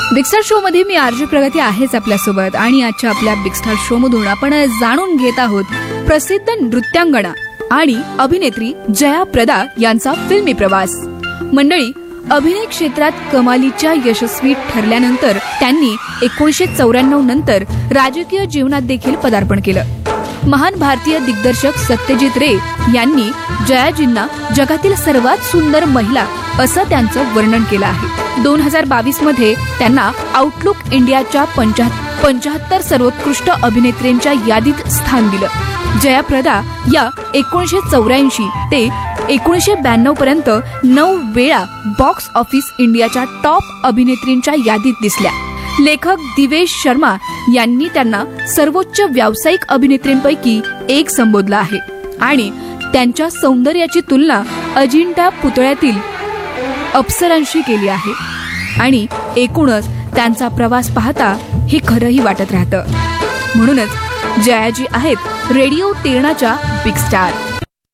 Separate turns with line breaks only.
Big star show मध्ये मी RJ प्रगती आहेच आपल्यासोबत आणि आजच्या आपल्या बिग स्टार शो मधून आपण जाणून घेत आहोत प्रसिद्ध नृत्यांगना आणि अभिनेत्री जया प्रदा यांचा फिल्मी प्रवास. मंडळी, अभिनय क्षेत्रात कमालीच्या यशस्वी ठरल्यानंतर त्यांनी 1994 नंतर राजकीय जीवनात देखील पदार्पण केलं. महान भारतीय दिग्दर्शक सत्यजित रे यांनी जयाजींना जगातील सर्वात सुंदर महिला असं त्यांचं वर्णन केलं आहे. 2022 मध्ये त्यांना आउटलुक इंडियाच्या 75 सर्वोत्कृष्ट अभिनेत्रींच्या यादीत स्थान दिलं. जया प्रदा या 1984 ते 1992 पर्यंत 9 वेळा बॉक्स ऑफिस इंडियाच्या टॉप अभिनेत्रींच्या यादीत दिसल्या. लेखक दिवेश शर्मा यांनी त्यांना सर्वोच्च व्यावसायिक अभिनेत्रींपैकी एक संबोधलं आहे आणि त्यांच्या सौंदर्याची तुलना अजिंठा पुतळ्यातील अप्सरांशी केली आहे. आणि एकूणच त्यांचा प्रवास पाहता हे खरंही वाटत राहतं. म्हणूनच जयाजी आहेत रेडिओ तेरणाच्या बिग स्टार.